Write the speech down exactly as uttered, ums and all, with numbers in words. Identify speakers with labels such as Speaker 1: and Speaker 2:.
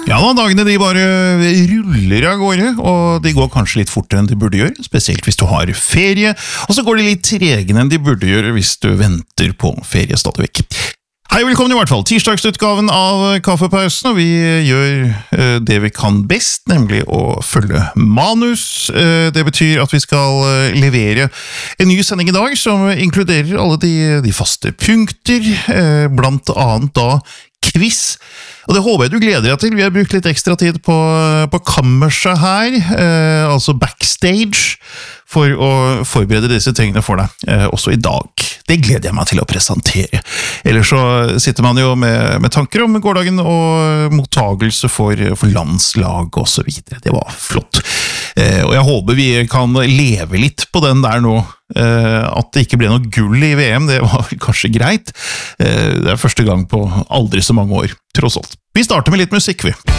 Speaker 1: Ja da, dagene de bare ruller av gårde, og de går kanskje litt fortere enn de burde gjøre, spesielt hvis du har ferie, og så går de litt tregere enn de burde gjøre hvis du venter på ferie stadig vekk. Hei, velkommen i hvert fall, tirsdagsutgaven av Kaffepausen, og vi gjør uh, det vi kan best, nemlig å følge manus. Uh, det betyr at vi skal uh, levere en ny sending i dag, som inkluderer alle de, de faste punkter, uh, blant annet da quiz. Og det håper jeg du gleder deg til. Vi har brukt litt ekstra tid på, på kammerset her, eh, altså backstage, for å forberede disse tingene for deg, eh, også i dag. Det gleder jeg meg til å presentere. Ellers så sitter man jo med, med tanker om gårdagen og mottagelse for, for landslag og så videre. Det var flott. Eh, og jeg håper vi kan leve litt på den der nå. Eh, at det ikke ble noe gull i V M, det var kanskje greit. Eh, det er første gang på aldri så mange år, tross alt. Vi starter med litt musikk, vi.